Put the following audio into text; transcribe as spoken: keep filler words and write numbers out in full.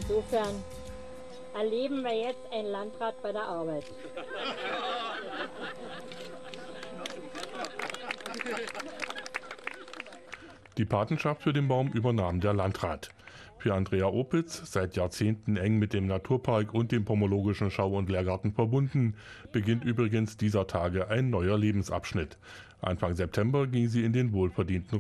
Insofern erleben wir jetzt einen Landrat bei der Arbeit. Die Patenschaft für den Baum übernahm der Landrat. Für Andrea Opitz, seit Jahrzehnten eng mit dem Naturpark und dem Pomologischen Schau- und Lehrgarten verbunden, beginnt übrigens dieser Tage ein neuer Lebensabschnitt. Anfang September ging sie in den wohlverdienten